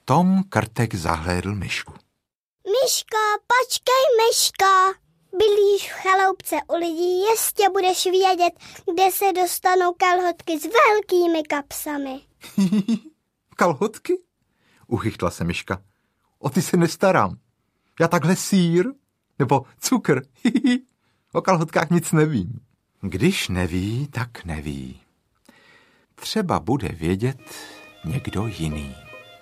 tom Krtek zahlédl myšku. Myško, počkej, myško. Bydlíš v chaloupce u lidí, jistě budeš vědět, kde se dostanou kalhotky s velkými kapsami. Kalhotky? Uchychtla se myška. O ty se nestarám. Já takhle sýr nebo cukr. O kalhotkách nic nevím. Když neví, tak neví. Třeba bude vědět někdo jiný.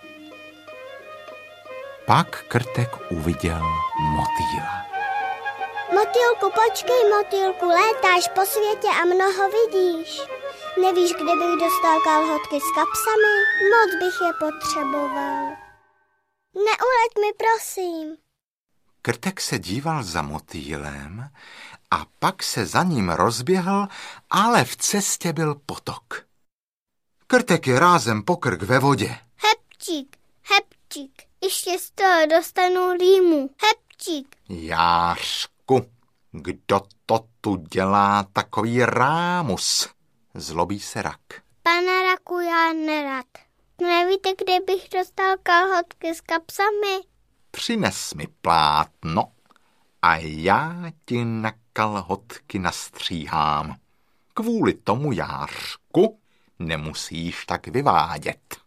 Pak Krtek uviděl motýla. Motýlku, počkej, motýlku, létáš po světě a mnoho vidíš. Nevíš, kde bych dostal kalhotky s kapsami? Moc bych je potřeboval. Neuleď mi, prosím. Krtek se díval za motýlem a pak se za ním rozběhl, ale v cestě byl potok. Krtek je rázem po krk ve vodě. Hepčík, hepčík, ještě z toho dostanu rýmu. Hepčík. Jářku, kdo to tu dělá takový rámus? Zlobí se rak. Pane raku, já nerad. Nevíte, kde bych dostal kalhotky s kapsami? Přines mi plátno a já ti na kalhotky nastříhám. Kvůli tomu, Jářku, nemusíš tak vyvádět.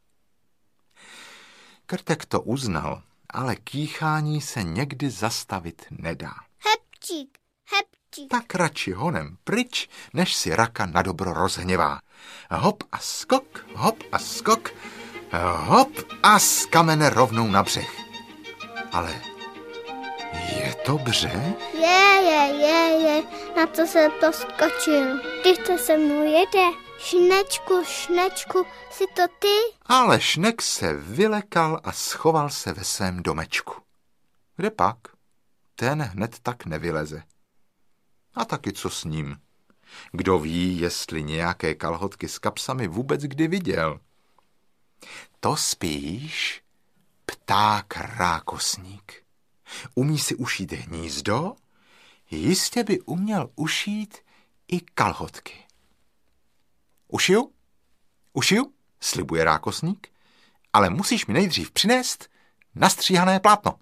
Krtek to uznal, ale kýchání se někdy zastavit nedá. Hepčík, hepčík. Tak radši honem pryč, než si raka nadobro rozhněvá. Hop a skok, hop a skok, hop a z kamene rovnou na břeh. Ale je to břeh? Je, na co se to skočil? Když to se mnou jede. Šnečku, jsi to ty? Ale Šnek se vylekal a schoval se ve svém domečku. Kde pak? Ten hned tak nevyleze. A taky co s ním? Kdo ví, jestli nějaké kalhotky s kapsami vůbec kdy viděl? To spíš pták rákosník. Umí si ušít hnízdo? Jistě by uměl ušít i kalhotky. Ušiju, slibuje rákosník, ale musíš mi nejdřív přinést nastříhané plátno.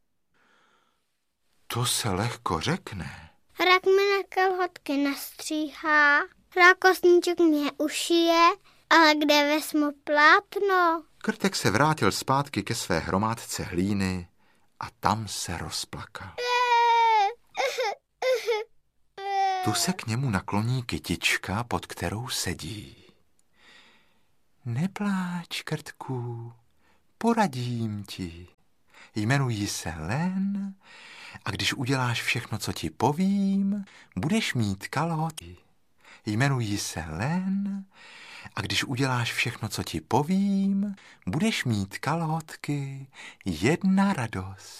To se lehko řekne. Rak mi na kalhotky nastříhá, rákosníček mě ušije, ale kde vezmu plátno? Krtek se vrátil zpátky ke své hromádce hlíny a tam se rozplakal. Tu se k němu nakloní kytička, pod kterou sedí. Nepláč, Krtku, poradím ti. Jmenuji se Len a když uděláš všechno, co ti povím, budeš mít kalhoty. Jmenuji se Len a když uděláš všechno, co ti povím, budeš mít kalhotky, jedna radost.